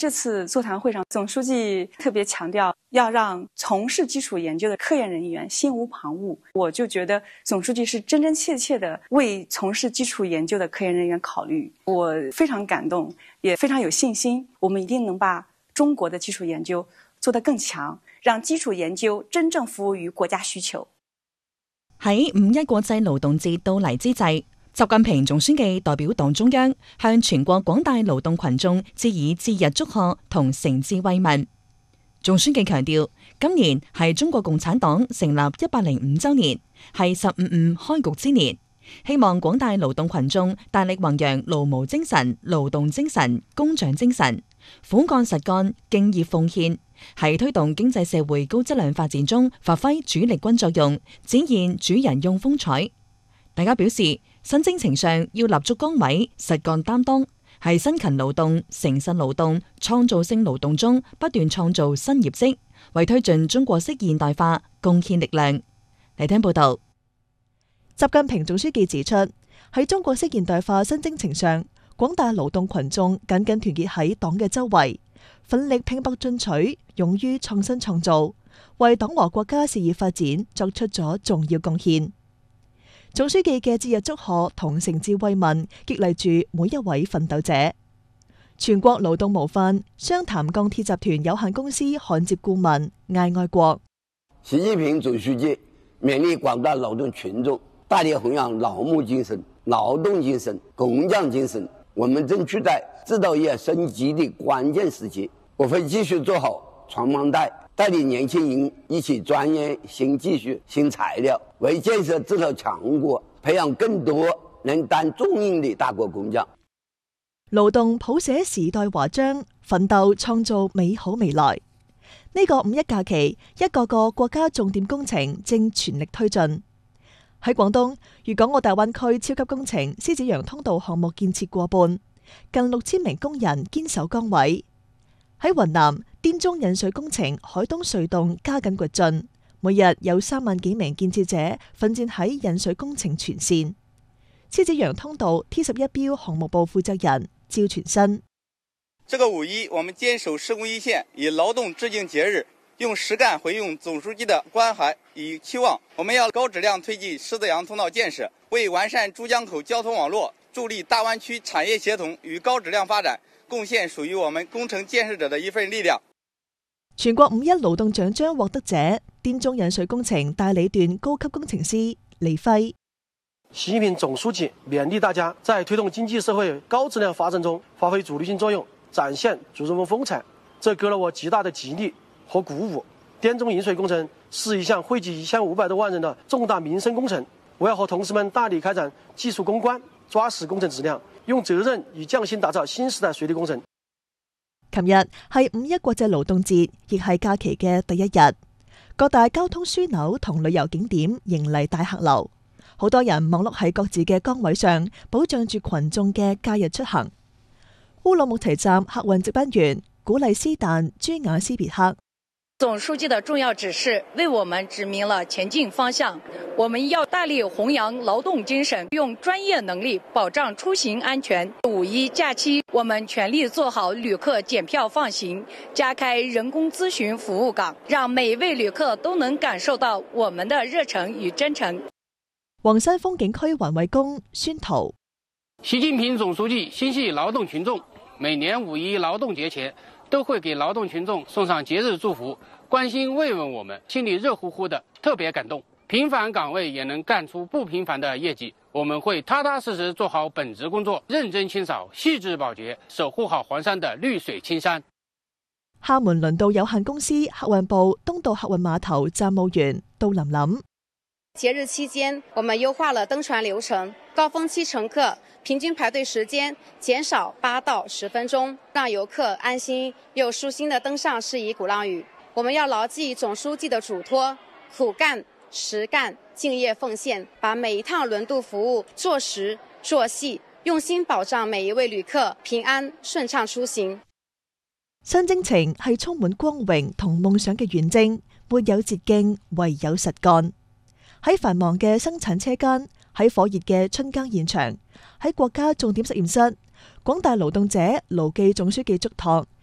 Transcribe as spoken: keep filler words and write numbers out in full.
这次座谈会上，总书记特别强调要让从事基础研究的科研人员心无旁骛。我就觉得总书记是真真切切的为从事基础研究的科研人员考虑，我非常感动，也非常有信心，我们一定能把中國嘅基礎研究做得更強，讓基礎研究真正服務於國家需求。 喺五一國際勞動節到嚟之際，習近平總書記代表黨中央向全國廣大勞動群眾致以節日祝賀同誠摯慰問。總書記強調，今年係中國共產黨成立一百零五週年，係十五五開局之年。希望廣大勞動群眾大力弘揚勞模精神、勞動精神、工匠精神，苦幹實幹、敬業奉獻，喺推動經濟社會高質量發展中發揮主力軍作用，展現主人翁風采。大家表示，新征程上要立足崗位、實幹擔當，係辛勤勞動、誠實勞動、創造性勞動中不斷創造新業績，為推進中國式現代化貢獻力量。嚟聽報道。 習近平總書記指出，喺中國式現代化新征程上，廣大勞動群眾緊緊團結喺黨嘅周圍，奮力拼搏進取，勇於創新創造，為黨和國家事業發展作出咗重要貢獻。總書記嘅節日祝賀同誠摯慰問，激勵住每一位奮鬥者。全國勞動模範湘潭鋼鐵集團有限公司焊接顧問艾愛國： 習近平總書記勉勵廣大勞動群眾大力弘揚勞模精神、勞動精神、工匠精神。我們正處在製造業升級的關鍵時期，我會繼續做好傳幫帶，帶領年輕人一起鑽研新技術、新材料，為建設製造強國培養更多能擔重任的大國工匠。 勞動譜寫時代華章，奮鬥創造美好未來。呢個五一假期，一個個國家重點工程正全力推進。喺廣東，粵港澳大灣區超級工程獅子洋通道項目建設過半，近六千名工人堅守崗位。喺雲南，滇中引水工程海東隧洞加緊掘進，每日有三萬幾名建設者奮戰喺引水工程全線。獅子洋通道 T 十一標項目部負責人趙全新： 這個五一，我們堅守施工一線，以勞動致敬節日，用實幹回應總書記的關懷與期望。我們要高質量推進獅子洋通道建設，為完善珠江口交通網絡，助力大灣區產業協同與高質量發展，貢獻屬於我們工程建設者的一份力量。 全國五一勞動獎章獲得者，滇中引水工程大理段高級工程師李輝： 習近平總書記勉勵大家在推動經濟社會高質量發展中發揮主力性作用，展現主人翁風采，這給了我極大的激勵和鼓舞。滇中引水工程是一項惠及一千五百多萬人的重大民生工程，我要和同事們大力開展技術攻關，抓實工程質量，用責任與匠心打造新時代水利工程。 琴日係五一國際勞動節，亦係假期嘅第一日，各大交通樞紐同旅遊景點迎嚟大客流，好多人忙碌喺各自嘅崗位上，保障住群眾嘅假日出行。烏魯木齊站客運值班員古麗斯旦朱雅斯別克： 總書記的重要指示為我們指明了前進方向，我們要大力弘揚勞動精神，用專業能力保障出行安全。五一假期，我們全力做好旅客檢票放行，加開人工諮詢服務崗，讓每一位旅客都能感受到我們的熱誠與真誠。 黃山風景區環衛工宣圖： 習近平總書記心繫勞動群眾，每年五一勞動節前都會給勞動群眾送上節日祝福，關心慰問我們，心裡熱乎乎的，特別感動。平凡崗位也能幹出不平凡的業績，我們會踏踏實實做好本職工作，認真清掃，細緻保潔，守護好黃山的綠水青山。 廈門輪渡有限公司客運部東渡客運碼頭站務員杜琳琳： 節日期間，我們優化了登船流程，高峰期乘客平均排隊時間減少八到十分鐘，讓遊客安心又舒心地登上詩怡鼓浪嶼。我們要牢記總書記的囑託，苦幹、實幹、敬業奉獻，把每一趟輪渡服務做實做細，用心保障每一位旅客平安順暢出行。 新征程係充滿光榮同夢想嘅遠征，沒有捷徑，唯有實幹。喺繁忙嘅生產車間，喺火熱嘅春耕現場，喺國家重點實驗室，廣大勞動者牢記總書記囑託，